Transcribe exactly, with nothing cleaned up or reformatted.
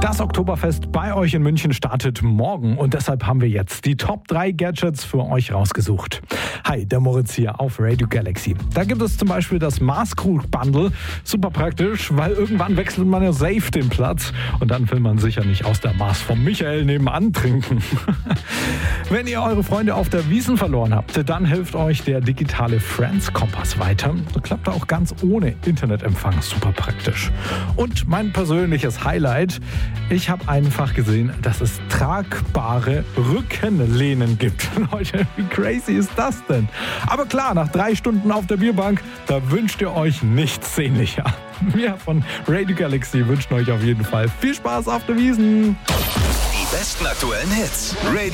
Das Oktoberfest bei euch in München startet morgen und deshalb haben wir jetzt die Top drei Gadgets für euch rausgesucht. Hi, der Moritz hier auf Radio Galaxy. Da gibt es zum Beispiel das Maßkrug-Bundle. Super praktisch, weil irgendwann wechselt man ja safe den Platz und dann will man sicher nicht aus der Maß vom Michael nebenan trinken. Wenn ihr eure Freunde auf der Wiesn verloren habt, dann hilft euch der digitale Friends-Kompass weiter. Das klappt auch ganz ohne Internetempfang. Super praktisch. Und mein persönliches Highlight: Ich habe einfach gesehen, dass es tragbare Rückenlehnen gibt. Leute, wie crazy ist das denn? Aber klar, nach drei Stunden auf der Bierbank, da wünscht ihr euch nichts sehnlicher. Wir von Radio Galaxy wünschen euch auf jeden Fall viel Spaß auf der Wiesn. Die besten aktuellen Hits. Radio